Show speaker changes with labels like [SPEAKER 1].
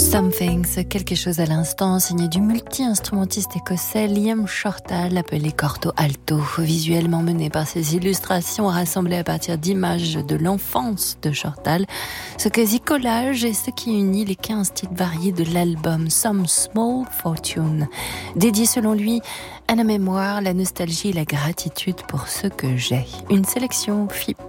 [SPEAKER 1] Something, quelque chose à l'instant, signé du multi-instrumentiste écossais Liam Shortall, appelé Corto Alto, visuellement mené par ses illustrations rassemblées à partir d'images de l'enfance de Shortall, ce quasi-collage est ce qui unit les 15 titres variés de l'album Some Small Fortune, dédié selon lui à la mémoire, la nostalgie et la gratitude pour ce que j'ai. Une sélection FIP